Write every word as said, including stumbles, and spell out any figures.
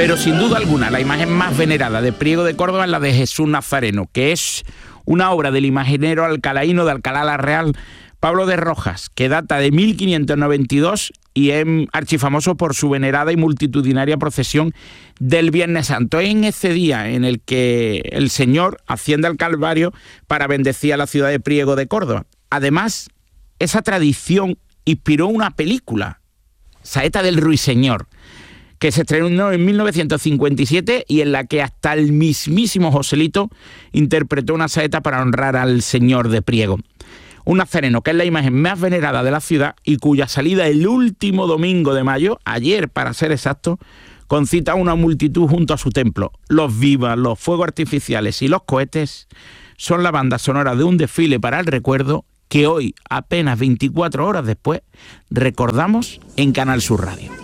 Pero sin duda alguna, la imagen más venerada de Priego de Córdoba es la de Jesús Nazareno, que es una obra del imaginero alcalaíno de Alcalá la Real, Pablo de Rojas, que data de mil quinientos noventa y dos y es archifamoso por su venerada y multitudinaria procesión del Viernes Santo. Es en ese día en el que el Señor asciende al Calvario para bendecir a la ciudad de Priego de Córdoba. Además, esa tradición inspiró una película, Saeta del Ruiseñor, que se estrenó en mil novecientos cincuenta y siete y en la que hasta el mismísimo Joselito interpretó una saeta para honrar al Señor de Priego. Un nazareno que es la imagen más venerada de la ciudad y cuya salida el último domingo de mayo, ayer para ser exacto, concita a una multitud junto a su templo. Los vivas, los fuegos artificiales y los cohetes son la banda sonora de un desfile para el recuerdo que hoy, apenas veinticuatro horas después, recordamos en Canal Sur Radio.